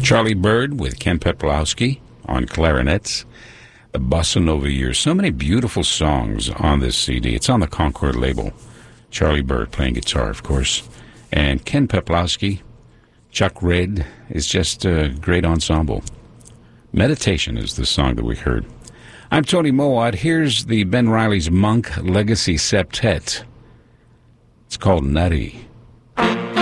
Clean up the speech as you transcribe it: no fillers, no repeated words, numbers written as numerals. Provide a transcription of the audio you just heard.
Charlie Byrd with Ken Peplowski on clarinets. The Bossa Nova Years. So many beautiful songs on this CD. It's on the Concord label. Charlie Byrd playing guitar, of course. And Ken Peplowski, Chuck Red is just a great ensemble. Meditation is the song that we heard. I'm Tony Mowat. Here's the Ben Riley's Monk Legacy Septet. It's called Nutty.